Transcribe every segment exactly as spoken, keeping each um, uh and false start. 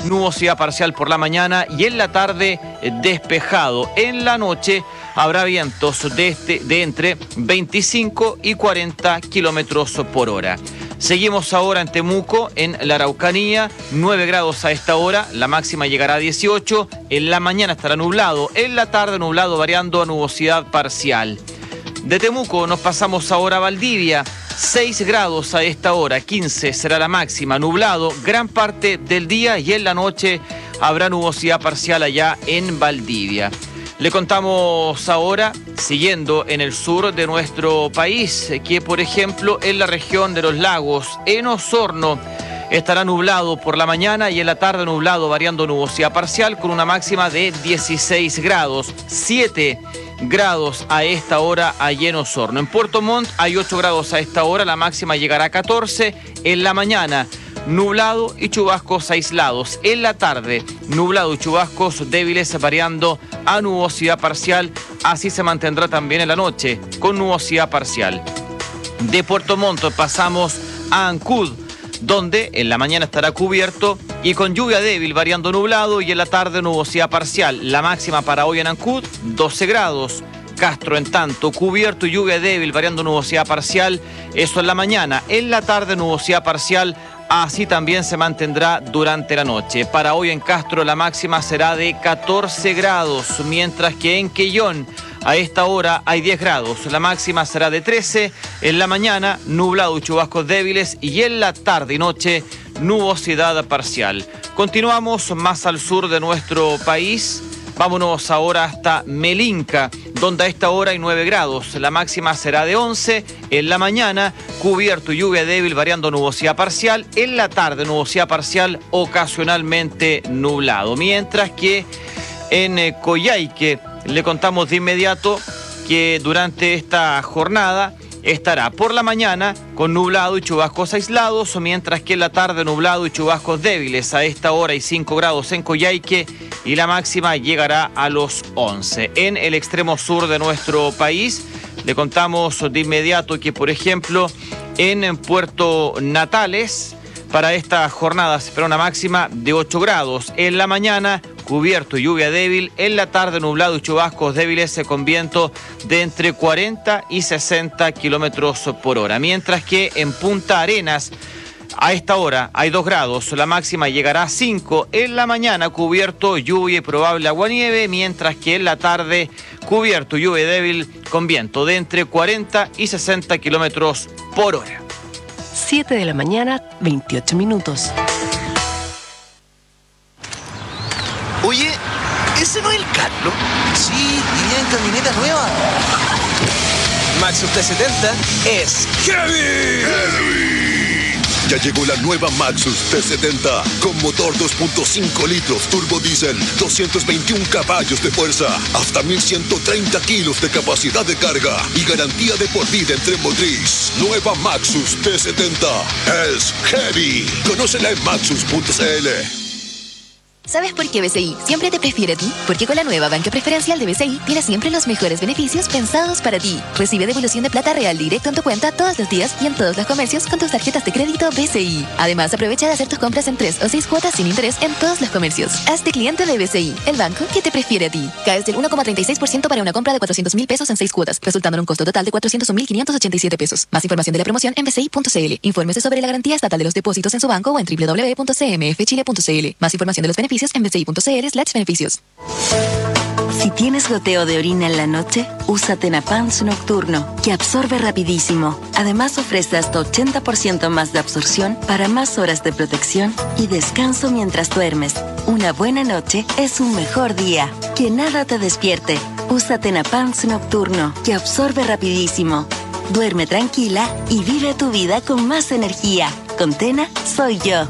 nubosidad parcial por la mañana y en la tarde despejado. En la noche habrá vientos de, este, de entre veinticinco y cuarenta kilómetros por hora. Seguimos ahora en Temuco, en la Araucanía, nueve grados a esta hora, la máxima llegará a dieciocho, en la mañana estará nublado, en la tarde nublado variando a nubosidad parcial. De Temuco nos pasamos ahora a Valdivia, seis grados a esta hora, quince será la máxima, nublado gran parte del día y en la noche habrá nubosidad parcial allá en Valdivia. Le contamos ahora, siguiendo en el sur de nuestro país, que por ejemplo en la región de los lagos, en Osorno, estará nublado por la mañana y en la tarde nublado variando nubosidad parcial con una máxima de dieciséis grados, siete grados a esta hora allí en Osorno. En Puerto Montt hay ocho grados a esta hora, la máxima llegará a catorce. En la mañana nublado y chubascos aislados. En la tarde nublado y chubascos débiles variando a nubosidad parcial. Así se mantendrá también en la noche con nubosidad parcial. De Puerto Montt pasamos a Ancud, donde en la mañana estará cubierto y con lluvia débil variando nublado y en la tarde nubosidad parcial. La máxima para hoy en Ancud, doce grados. Castro, en tanto, cubierto y lluvia débil variando nubosidad parcial. Eso en la mañana. En la tarde nubosidad parcial. Así también se mantendrá durante la noche. Para hoy en Castro la máxima será de catorce grados, mientras que en Quellón a esta hora hay diez grados. La máxima será de trece. En la mañana nublado y chubascos débiles y en la tarde y noche nubosidad parcial. Continuamos más al sur de nuestro país. Vámonos ahora hasta Melinca, donde a esta hora hay nueve grados. La máxima será de once. En la mañana, cubierto y lluvia débil variando nubosidad parcial. En la tarde, nubosidad parcial, ocasionalmente nublado. Mientras que en eh, Coyhaique le contamos de inmediato que durante esta jornada estará por la mañana con nublado y chubascos aislados, mientras que en la tarde nublado y chubascos débiles. A esta hora hay cinco grados en Coyhaique y la máxima llegará a los once. En el extremo sur de nuestro país le contamos de inmediato que, por ejemplo, en Puerto Natales, para esta jornada se espera una máxima de ocho grados. En la mañana cubierto y lluvia débil, en la tarde nublado y chubascos débiles con viento de entre cuarenta y sesenta kilómetros por hora. Mientras que en Punta Arenas, a esta hora hay dos grados, la máxima llegará a cinco. En la mañana cubierto, lluvia y probable aguanieve, mientras que en la tarde cubierto, lluvia débil con viento de entre cuarenta y sesenta kilómetros por hora. siete de la mañana, veintiocho minutos. Oye, ¿ese no es el Carlos? Sí, iría en camioneta nueva. Maxus T setenta es heavy. ¡Heavy! Ya llegó la nueva Maxus T setenta con motor dos punto cinco litros turbo diésel, doscientos veintiún caballos de fuerza, hasta mil ciento treinta kilos de capacidad de carga y garantía de por vida en tren motriz. Nueva Maxus T setenta es heavy. Conócela en maxus punto c l. ¿Sabes por qué B C I siempre te prefiere a ti? Porque con la nueva banca preferencial de B C I tienes siempre los mejores beneficios pensados para ti. Recibe devolución de plata real directo en tu cuenta todos los días y en todos los comercios con tus tarjetas de crédito B C I. Además, aprovecha de hacer tus compras en tres o seis cuotas sin interés en todos los comercios. Hazte cliente de B C I, el banco que te prefiere a ti. Caes del uno coma treinta y seis por ciento para una compra de cuatrocientos mil pesos en seis cuotas, resultando en un costo total de cuatrocientos un mil quinientos ochenta y siete pesos. Más información de la promoción en b c i punto c l. Infórmese sobre la garantía estatal de los depósitos en su banco o en w w w punto c m f chile punto c l. Más información de los beneficios en b c i punto c l slash beneficios. Si tienes goteo de orina en la noche, usa Tenapans Nocturno, que absorbe rapidísimo. Además, ofrece hasta ochenta por ciento más de absorción para más horas de protección y descanso mientras duermes. Una buena noche es un mejor día. Que nada te despierte. Usa Tenapans Nocturno, que absorbe rapidísimo. Duerme tranquila y vive tu vida con más energía. Con Tena, soy yo.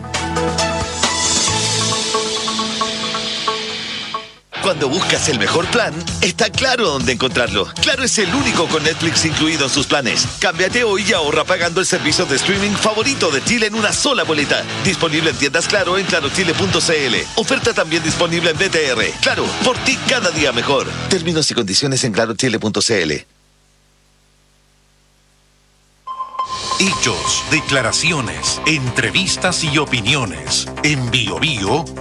Cuando buscas el mejor plan, está Claro dónde encontrarlo. Claro es el único con Netflix incluido en sus planes. Cámbiate hoy y ahorra pagando el servicio de streaming favorito de Chile en una sola boleta. Disponible en tiendas Claro en claro chile punto c l. Oferta también disponible en B T R. Claro, por ti cada día mejor. Términos y condiciones en claro chile punto c l. Hechos, declaraciones, entrevistas y opiniones. En Bio Bio